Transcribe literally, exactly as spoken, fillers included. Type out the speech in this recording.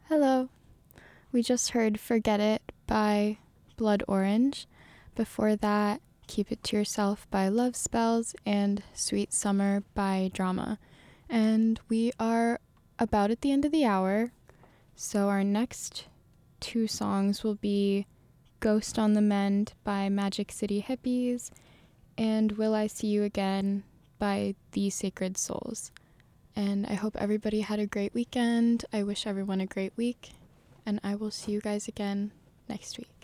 Hello. We just heard Forget It by Blood Orange. Before that, Keep It to Yourself by Love Spells and Sweet Summer by Drama. And we are about at the end of the hour, so our next two songs will be Ghost on the Mend by Magic City Hippies and Will I See You Again by The Sacred Souls. And I hope everybody had a great weekend. I wish everyone a great week. And I will see you guys again next week.